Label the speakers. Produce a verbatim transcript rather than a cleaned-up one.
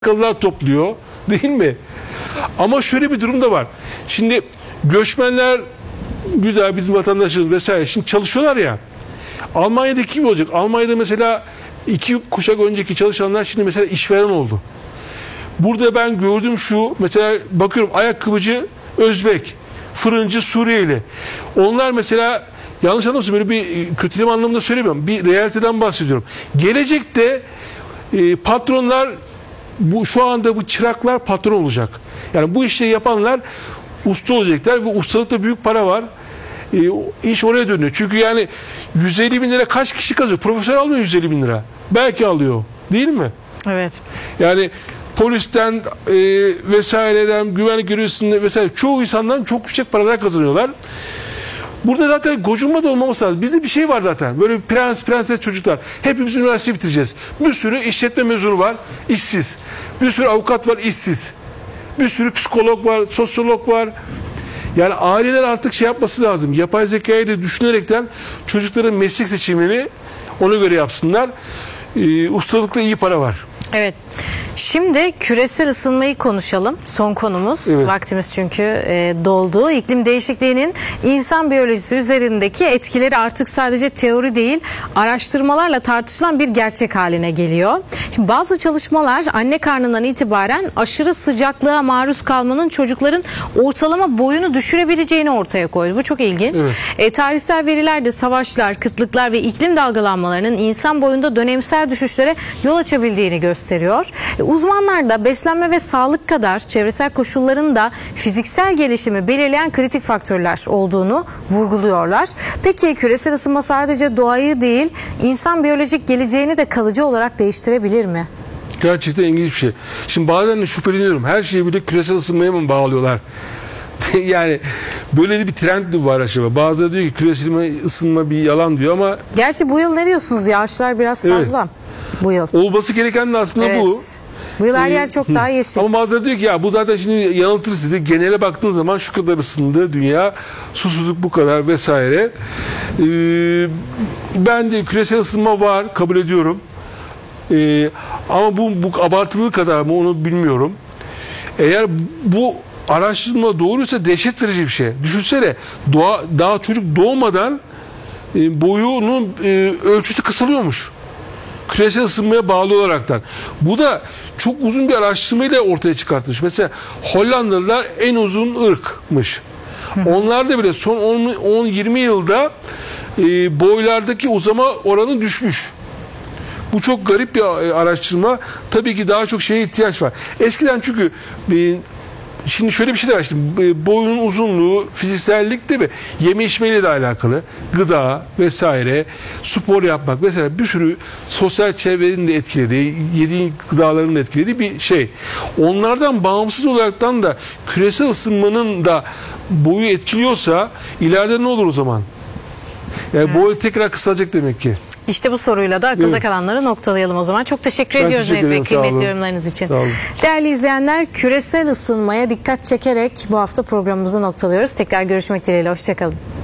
Speaker 1: Amerikalılar topluyor, değil mi? Ama şöyle bir durum da var. Şimdi göçmenler güzel, bizim vatandaşız vesaire. Şimdi çalışıyorlar ya. Almanya'daki gibi olacak. Almanya'da mesela iki kuşak önceki çalışanlar şimdi mesela işveren oldu. Burada ben gördüm şu, mesela bakıyorum ayakkabıcı Özbek, fırıncı Suriyeli. Onlar mesela, yanlış anlamasın, böyle bir kötüleme anlamında söylemiyorum. Bir realiteden bahsediyorum. Gelecekte e, patronlar, bu şu anda bu çıraklar patron olacak. Yani bu işleri yapanlar usta olacaklar ve ustalıkta büyük para var. E, iş oraya dönüyor. Çünkü yani yüz elli bin lira kaç kişi kazıyor? Profesör almıyor yüz elli bin lira. Belki alıyor. Değil mi?
Speaker 2: Evet.
Speaker 1: Yani polisten e, vesaireden, güvenlik görevlisinden vesaire çoğu insandan çok yüksek paralar kazanıyorlar. Burada zaten gocunma da olmaması lazım. Bizde bir şey var zaten. Böyle prens, prenses çocuklar. Hepimiz üniversite bitireceğiz. Bir sürü işletme mezunu var, işsiz. Bir sürü avukat var, işsiz. Bir sürü psikolog var, sosyolog var. Yani aileler artık şey yapması lazım. Yapay zekayı da düşünerekten çocukların meslek seçimini ona göre yapsınlar. Ee, ustalıkta iyi para var.
Speaker 2: Evet. Şimdi küresel ısınmayı konuşalım. Son konumuz.
Speaker 1: Evet.
Speaker 2: Vaktimiz çünkü e, doldu. İklim değişikliğinin insan biyolojisi üzerindeki etkileri artık sadece teori değil, araştırmalarla tartışılan bir gerçek haline geliyor. Şimdi bazı çalışmalar anne karnından itibaren aşırı sıcaklığa maruz kalmanın çocukların ortalama boyunu düşürebileceğini ortaya koydu. Bu çok ilginç.
Speaker 1: Evet.
Speaker 2: E, tarihsel verilerde savaşlar, kıtlıklar ve iklim dalgalanmalarının insan boyunda dönemsel düşüşlere yol açabildiğini gösteriyor. Uzmanlar da beslenme ve sağlık kadar çevresel koşulların da fiziksel gelişimi belirleyen kritik faktörler olduğunu vurguluyorlar. Peki küresel ısınma sadece doğayı değil, insan biyolojik geleceğini de kalıcı olarak değiştirebilir mi?
Speaker 1: Gerçekten ilginç bir şey. Şimdi bazen şüpheleniyorum. Her şeyi bile küresel ısınmaya mı bağlıyorlar? Yani böyle bir trend mi var acaba? Bazıları diyor ki küresel ısınma bir yalan diyor ama...
Speaker 2: Gerçi bu yıl ne diyorsunuz? Yağışlar biraz fazla
Speaker 1: Evet.
Speaker 2: bu yıl.
Speaker 1: Olması gereken de aslında
Speaker 2: Evet.
Speaker 1: bu.
Speaker 2: Bu yıl her
Speaker 1: Ee,
Speaker 2: yer çok daha yeşil.
Speaker 1: Ama bazıları diyor ki ya bu zaten şimdi yanıltır sizi. Genele baktığın zaman şu kadar ısındı dünya, susuzluk bu kadar vesaire. Ee, ben de küresel ısınma var, kabul ediyorum. Ee, ama bu, bu abartılı kadar mı onu bilmiyorum. Eğer bu araştırma doğruysa dehşet verici bir şey. Düşünsene, doğa, daha çocuk doğmadan e, boyunun e, ölçüsü kısalıyormuş. Küresel ısınmaya bağlı olaraktan. Bu da çok uzun bir araştırmayla ortaya çıkartılmış. Mesela Hollandalılar en uzun ırkmış. Onlar da bile son on yirmi yılda e, boylardaki uzama oranı düşmüş. Bu çok garip bir araştırma. Tabii ki daha çok şeye ihtiyaç var. Eskiden çünkü e, şimdi şöyle bir şey de var. Şimdi, boyun uzunluğu, fiziksellik değil mi? Yeme içmeyle de alakalı. Gıda vesaire, spor yapmak vesaire bir sürü sosyal çevrenin de etkilediği, yediğin gıdaların da etkilediği bir şey. Onlardan bağımsız olaraktan da küresel ısınmanın da boyu etkiliyorsa ileride ne olur o zaman? Yani evet. Boyu tekrar kısalacak demek ki.
Speaker 2: İşte bu soruyla da akılda
Speaker 1: Evet.
Speaker 2: kalanları noktalayalım o zaman. Çok teşekkür
Speaker 1: Ben
Speaker 2: ediyoruz
Speaker 1: teşekkür
Speaker 2: Mehmet Bey
Speaker 1: ederim,
Speaker 2: kıymetli yorumlarınız için.
Speaker 1: Sağ olun.
Speaker 2: Değerli izleyenler, küresel ısınmaya dikkat çekerek bu hafta programımızı noktalıyoruz. Tekrar görüşmek dileğiyle. Hoşçakalın.